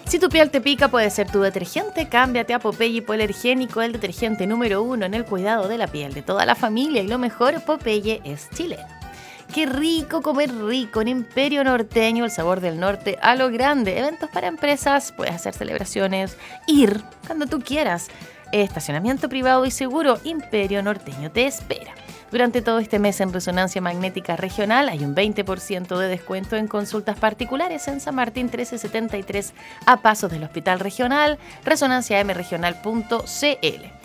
Si tu piel te pica, puede ser tu detergente. Cámbiate a Popeye Hipoalergénico, el detergente número 1 en el cuidado de la piel de toda la familia. Y lo mejor, Popeye es chileno. Qué rico comer rico en Imperio Norteño, el sabor del norte a lo grande. Eventos para empresas, puedes hacer celebraciones, ir cuando tú quieras. Estacionamiento privado y seguro, Imperio Norteño te espera. Durante todo este mes en Resonancia Magnética Regional hay un 20% de descuento en consultas particulares en San Martín 1373 a pasos del Hospital Regional, resonanciamregional.cl.